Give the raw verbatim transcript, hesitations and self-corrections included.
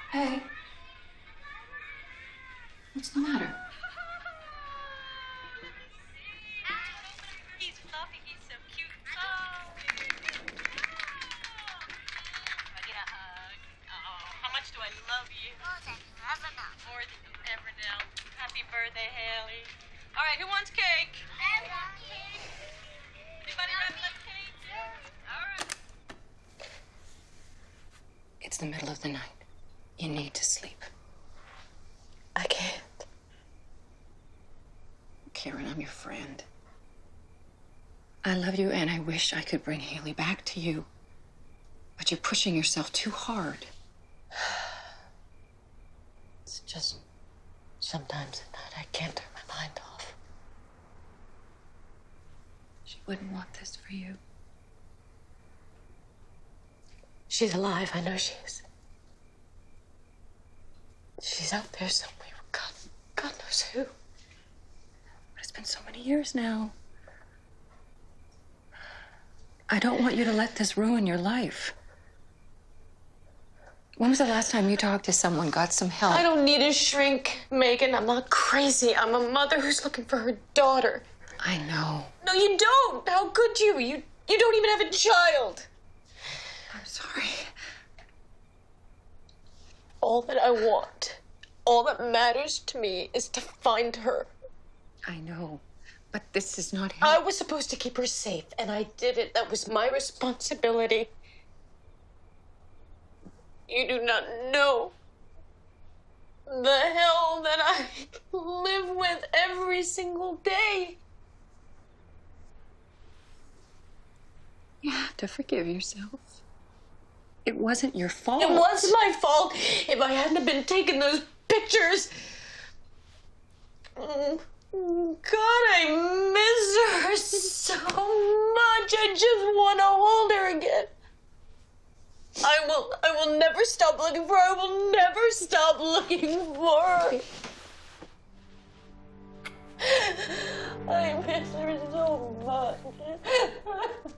Hey. What's the matter? He's fluffy, he's so cute. Oh. I get a hug. Oh, how much do I love you? More than you ever know. More than you ever know. Happy birthday, Haley. All right, who wants cake? Anybody wrapping up cake? All right. It's the middle of the night. You need to sleep. I can't. Karen, I'm your friend. I love you and I wish I could bring Haley back to you. But you're pushing yourself too hard. It's just sometimes at night I can't turn my mind off. She wouldn't want this for you. She's alive, I know she is. She's out there somewhere. God, God knows who. But it's been so many years now. I don't want you to let this ruin your life. When was the last time you talked to someone, got some help? I don't need a shrink, Megan. I'm not crazy. I'm a mother who's looking for her daughter. I know. No, you don't. How could you? You you don't even have a child. I'm sorry. All that I want, all that matters to me is to find her. I know. But this is not I help. was supposed to keep her safe, and I did it. That was my responsibility. You do not know the hell that I live with every single day. You have to forgive yourself. It wasn't your fault. It was my fault if I hadn't been taking those pictures. Mm, God, I miss her so much. I just want to hold her again. I will, I will never stop looking for her. I will never stop looking for her. I miss her so much.